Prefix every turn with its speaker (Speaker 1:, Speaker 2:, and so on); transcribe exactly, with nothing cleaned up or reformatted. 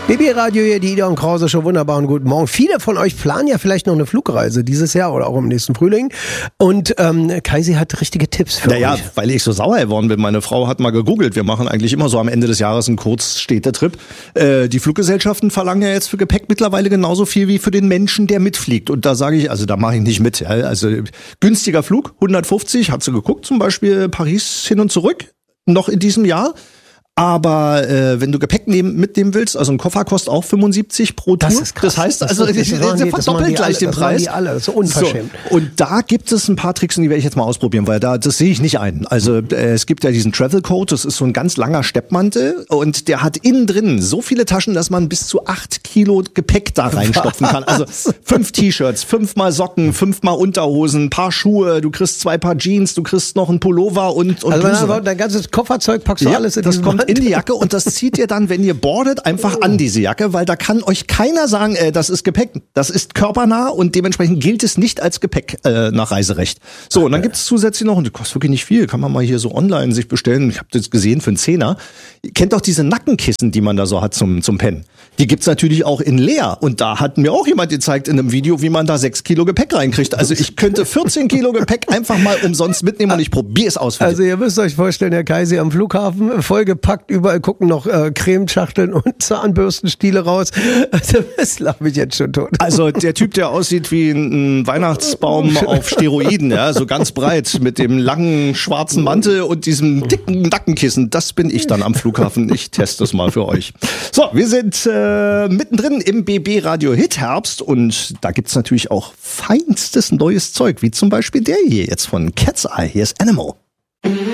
Speaker 1: B B-Radio hier, die Ida und Krause, schon wunderbar und guten Morgen. Viele von euch planen ja vielleicht noch eine Flugreise dieses Jahr oder auch im nächsten Frühling. Und ähm, Kaisi hat richtige Tipps für
Speaker 2: naja,
Speaker 1: euch.
Speaker 2: Naja, weil ich so sauer geworden bin. Meine Frau hat mal gegoogelt. Wir machen eigentlich immer so am Ende des Jahres einen Kurzstädtetrip. Äh, die Fluggesellschaften verlangen ja jetzt für Gepäck mittlerweile genauso viel wie für den Menschen, der mitfliegt. Und da sage ich, also da mache ich nicht mit. Ja. Also günstiger Flug, hundertfünfzig, hat sie geguckt, zum Beispiel Paris hin und zurück, noch in diesem Jahr. Aber äh, wenn du Gepäck nehmen, mitnehmen willst, also ein Koffer kostet auch fünfundsiebzig pro Tour.
Speaker 1: Das ist krass.
Speaker 2: Das heißt,
Speaker 1: das
Speaker 2: also
Speaker 1: das
Speaker 2: das, das, das verdoppelt gleich den Preis.
Speaker 1: Die alle, das ist unverschämt.
Speaker 2: So, und da gibt es ein paar Tricks, und die werde ich jetzt mal ausprobieren, weil da das sehe ich nicht ein. Also äh, es gibt ja diesen Travel Coat, das ist so ein ganz langer Steppmantel und der hat innen drin so viele Taschen, dass man bis zu acht Kilo Gepäck da reinstopfen kann. Also fünf T-Shirts, fünfmal Socken, fünfmal Unterhosen, paar Schuhe, du kriegst zwei Paar Jeans, du kriegst noch einen Pullover und und
Speaker 1: also
Speaker 2: Bluse.
Speaker 1: dein ganzes Kofferzeug packst du
Speaker 2: ja,
Speaker 1: alles in
Speaker 2: das kommt
Speaker 1: Band.
Speaker 2: in die Jacke und das zieht ihr dann, wenn ihr boardet, einfach an diese Jacke, weil da kann euch keiner sagen, äh, das ist Gepäck. Das ist körpernah und dementsprechend gilt es nicht als Gepäck äh, nach Reiserecht. So, und dann gibt es zusätzlich noch, und das kostet wirklich nicht viel, kann man mal hier so online sich bestellen. Ich habe das gesehen für einen Zehner. Ihr kennt doch diese Nackenkissen, die man da so hat zum zum Pennen. Die gibt's natürlich auch in leer. Und da hat mir auch jemand gezeigt in einem Video, wie man da sechs Kilo Gepäck reinkriegt. Also ich könnte vierzehn Kilo Gepäck einfach mal umsonst mitnehmen und ich probiere es aus.
Speaker 1: Also ihr müsst euch vorstellen, der Kaisi am Flughafen, vollgepackt, überall gucken noch äh, Cremeschachteln und Zahnbürstenstiele raus. Also das lache ich jetzt schon tot.
Speaker 2: Also der Typ, der aussieht wie ein Weihnachtsbaum auf Steroiden, ja, so ganz breit mit dem langen schwarzen Mantel und diesem dicken Nackenkissen, das bin ich dann am Flughafen. Ich teste es mal für euch. So, wir sind äh, mittendrin im B B-Radio Hit Herbst und da gibt's natürlich auch feinstes neues Zeug, wie zum Beispiel der hier jetzt von Cat's Eye. Hier ist Animal.